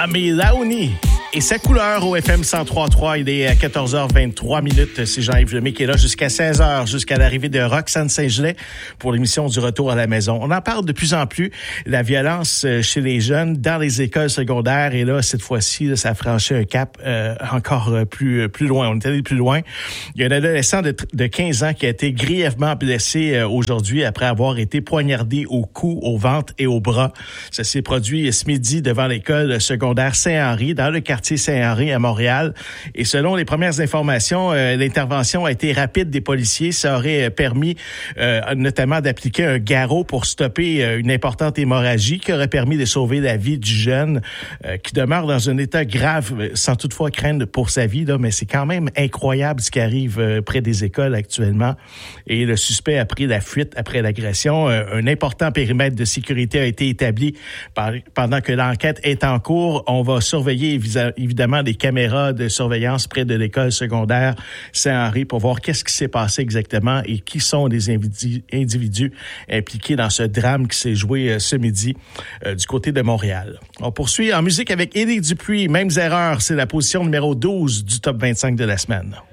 Ami Laouni et sa couleur au FM 103.3. Il est à 14h23 minutes. C'est Jean-Yves Lemay qui est là jusqu'à 16h, jusqu'à l'arrivée de Roxane Saint-Gelais pour l'émission du Retour à la maison. On en parle de plus en plus, la violence chez les jeunes dans les écoles secondaires. Et là, cette fois-ci, là, ça a franchi un cap encore plus loin. On est allé plus loin. Il y a un adolescent de 15 ans qui a été grièvement blessé aujourd'hui après avoir été poignardé au cou, au ventre et au bras. Ça s'est produit ce midi devant l'école secondaire Saint-Henri, dans le quartier Saint-Henri à Montréal. Et selon les premières informations, l'intervention a été rapide des policiers. Ça aurait permis notamment d'appliquer un garrot pour stopper une importante hémorragie qui aurait permis de sauver la vie du jeune qui demeure dans un état grave, sans toutefois craindre pour sa vie. Là, mais c'est quand même incroyable ce qui arrive près des écoles actuellement. Et le suspect a pris la fuite après l'agression. Un important périmètre de sécurité a été établi pendant que l'enquête est en cours. On va surveiller évidemment des caméras de surveillance près de l'école secondaire Saint-Henri pour voir qu'est-ce qui s'est passé exactement et qui sont les individus impliqués dans ce drame qui s'est joué ce midi du côté de Montréal. On poursuit en musique avec Élie Dupuis. Mêmes erreurs, c'est la position numéro 12 du top 25 de la semaine.